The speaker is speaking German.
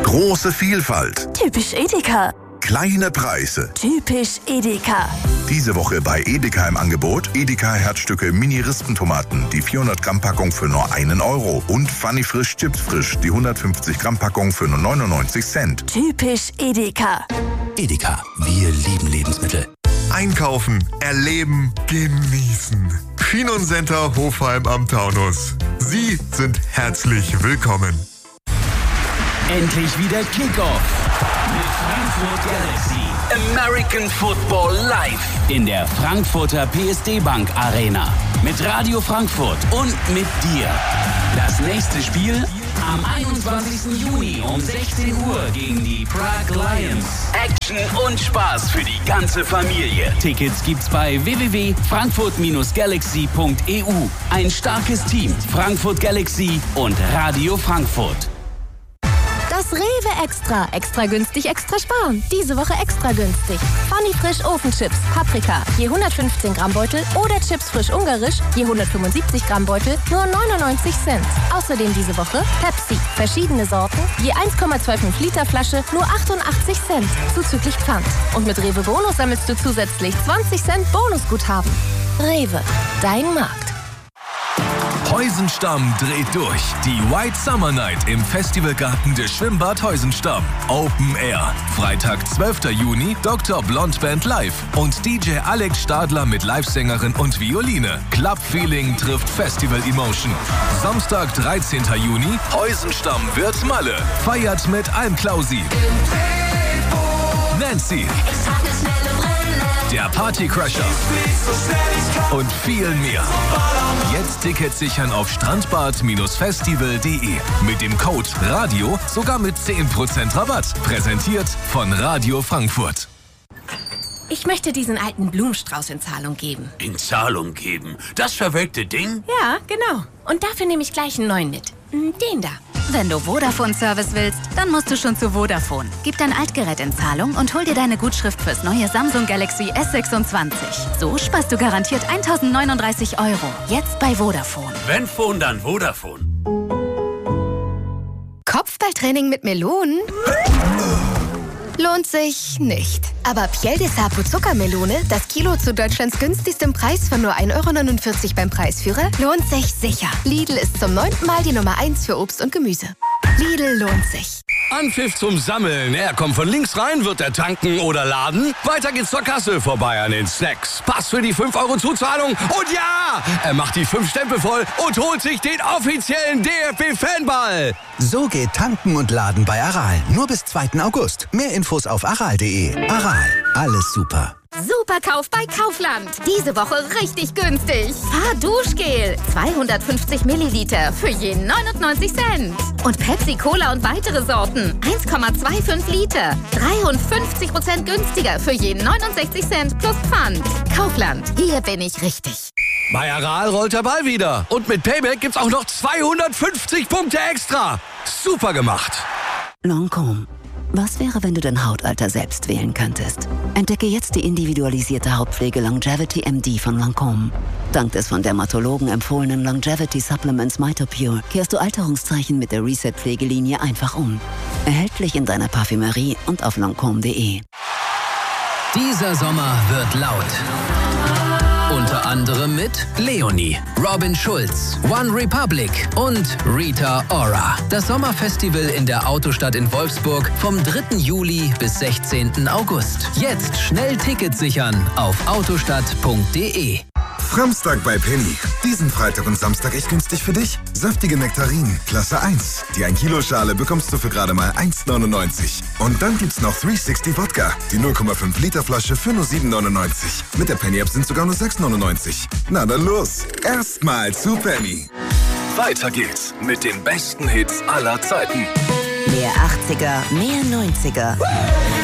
Große Vielfalt. Typisch Edeka. Kleine Preise. Typisch Edeka. Diese Woche bei Edeka im Angebot Edeka Herzstücke Mini-Rispentomaten, die 400 Gramm Packung für nur 1 Euro und Funny Frisch Chips Frisch, die 150 Gramm Packung für nur 99 Cent. Typisch Edeka. Edeka, wir lieben Lebensmittel. Einkaufen, erleben, genießen. Chinocenter Hofheim am Taunus. Sie sind herzlich willkommen. Endlich wieder Kickoff mit Frankfurt Galaxy. American Football live in der Frankfurter PSD Bank Arena. Mit Radio Frankfurt und mit dir. Das nächste Spiel am 21. Juni um 16 Uhr gegen die Prague Lions. Action und Spaß für die ganze Familie. Tickets gibt's bei www.frankfurt-galaxy.eu. Ein starkes Team, Frankfurt Galaxy und Radio Frankfurt. Das Rewe Extra. Extra günstig, extra sparen. Diese Woche extra günstig. Funny Frisch Ofenchips, Paprika, je 115 Gramm Beutel oder Chips frisch ungarisch, je 175 Gramm Beutel, nur 99 Cent. Außerdem diese Woche Pepsi, verschiedene Sorten, je 1,25 Liter Flasche, nur 88 Cent, zuzüglich Pfand. Und mit Rewe Bonus sammelst du zusätzlich 20 Cent Bonusguthaben. Rewe, dein Markt. Heusenstamm dreht durch. Die White Summer Night im Festivalgarten des Schwimmbad Heusenstamm. Open Air. Freitag, 12. Juni, Dr. Blond Band live. Und DJ Alex Stadler mit Livesängerin und Violine. Club Feeling trifft Festival Emotion. Samstag, 13. Juni, Heusenstamm wird Malle. Feiert mit Almklausi, Nancy, der Partycrasher und viel mehr. Jetzt Tickets sichern auf strandbad-festival.de. Mit dem Code RADIO sogar mit 10% Rabatt. Präsentiert von Radio Frankfurt. Ich möchte diesen alten Blumenstrauß in Zahlung geben. In Zahlung geben? Das verwelkte Ding? Ja, genau. Und dafür nehme ich gleich einen neuen mit. Den da. Wenn du Vodafone-Service willst, dann musst du schon zu Vodafone. Gib dein Altgerät in Zahlung und hol dir deine Gutschrift fürs neue Samsung Galaxy S26. So sparst du garantiert 1.039 €. Jetzt bei Vodafone. Wenn Phone, dann Vodafone. Kopfballtraining mit Melonen? Lohnt sich nicht. Aber Piel de Sapo Zuckermelone, das Kilo zu Deutschlands günstigstem Preis von nur 1,49 € beim Preisführer, lohnt sich sicher. Lidl ist zum 9. Mal die Nummer 1 für Obst und Gemüse. Lidl lohnt sich. Anpfiff zum Sammeln. Er kommt von links rein, wird er tanken oder laden. Weiter geht's zur Kasse, vorbei an den Snacks. Pass für die 5 € Zuzahlung. Und ja, er macht die 5 Stempel voll und holt sich den offiziellen DFB-Fanball. So geht Tanken und Laden bei Aral. Nur bis 2. August. Mehr Infos auf aral.de. Aral, alles super. Superkauf bei Kaufland. Diese Woche richtig günstig. Fahrduschgel. 250 Milliliter für je 99 Cent. Und Pepsi Cola und weitere Sorten. 1,25 Liter. 53% günstiger für je 69 Cent plus Pfand. Kaufland. Hier bin ich richtig. Bei Aral rollt der Ball wieder. Und mit Payback gibt's auch noch 250 Punkte extra. Super gemacht. Lancôme. Was wäre, wenn du dein Hautalter selbst wählen könntest? Entdecke jetzt die individualisierte Hautpflege Longevity MD von Lancôme. Dank des von Dermatologen empfohlenen Longevity Supplements MitoPure kehrst du Alterungszeichen mit der Reset-Pflegelinie einfach um. Erhältlich in deiner Parfümerie und auf Lancôme.de. Dieser Sommer wird laut. Unter anderem mit Leonie, Robin Schulz, One Republic und Rita Ora. Das Sommerfestival in der Autostadt in Wolfsburg vom 3. Juli bis 16. August. Jetzt schnell Tickets sichern auf autostadt.de. Samstag bei Penny. Diesen Freitag und Samstag echt günstig für dich. Saftige Nektarinen, Klasse 1. Die 1 Kilo Schale bekommst du für gerade mal 1,99. Und dann gibt's noch 360 Wodka. Die 0,5 Liter Flasche für nur 7,99. Mit der Penny App sind sogar nur 6,99. Na dann los. Erstmal zu Penny. Weiter geht's mit den besten Hits aller Zeiten. Mehr 80er, mehr 90er.